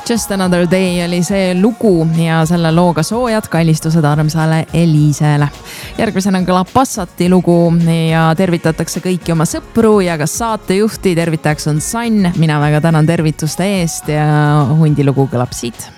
Just Another Day oli see lugu ja selle looga soojad kallistused armsale Elisele. Järgmisena kõlab Passati lugu ja tervitatakse kõiki oma sõpru ja ka saatejuhti. Tervitajaks on Sann. Mina väga tänan tervituste eest ja hundi lugu kõlab siit.